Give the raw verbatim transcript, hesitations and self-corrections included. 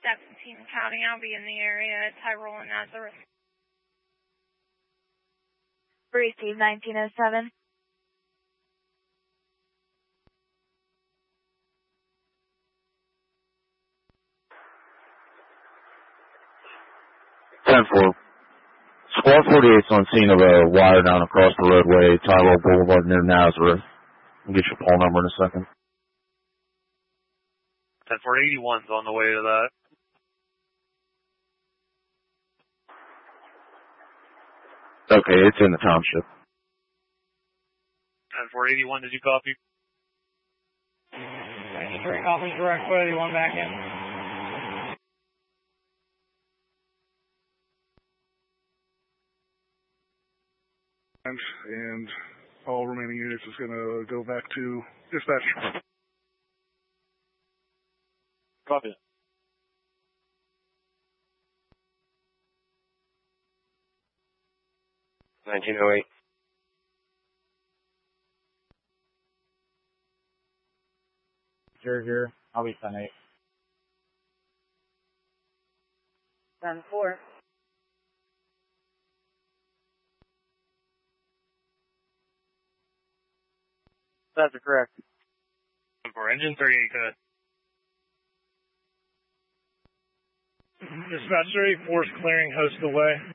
seventeen counting. I'll be in the area at Tyrol and Nazareth. Receive nineteen oh seven. ten four. Squad forty-eight's on scene of a wire down across the roadway, Tyrol Boulevard near Nazareth. I'll get your poll number in a second. ten four eighty-one's on the way to that. Okay, it's in the township. ten four eighty-one, did you copy? Three copies, direct four eighty-one back in. And all remaining units is going to go back to dispatch. Copy. nineteen oh eight. Here, here. I'll be ten eight. ten four. That's correct. For engine thirty-eight, good. Dispatch thirty-four is clearing host away.